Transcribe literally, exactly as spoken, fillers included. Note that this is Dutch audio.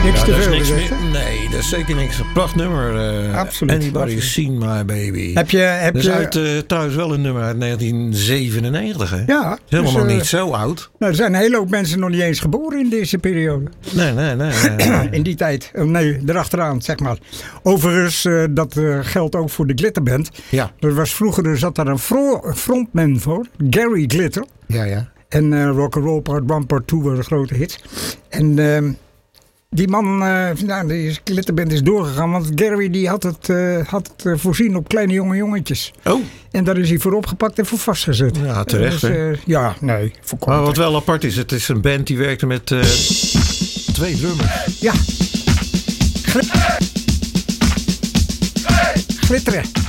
Niks Ja, te dat is veel niks gezegd, meer. hè? Nee, dat is zeker niks. Een prachtnummer. Uh, Absoluut. Anybody's absoluut. Seen My Baby. Heb je... Heb dat is je uit, uh, trouwens wel een nummer uit negentien zevenennegentig. Hè? ja. Is helemaal dus, nog uh, niet zo oud. Nou, er zijn een hele hoop mensen nog niet eens geboren in deze periode. Nee, nee, nee. nee, nee. In die tijd. Oh, nee, erachteraan, zeg maar. Overigens, uh, dat uh, geldt ook voor de Glitterband. Ja. Er was vroeger er zat daar een fro- frontman voor. Gary Glitter. Ja, ja. En uh, Rock'n'Roll Part one, Part two waren de grote hits. En uh, die man, uh, nou, die Glitterband is doorgegaan. Want Gary die had het, uh, had het uh, voorzien op kleine jonge jongetjes. Oh. En daar is hij voor opgepakt en voor vastgezet. Ja, terecht. Dus, uh, ja, nee. Maar wat wel apart is, het is een band die werkte met uh, twee drummers. Ja. Gl- Glitteren.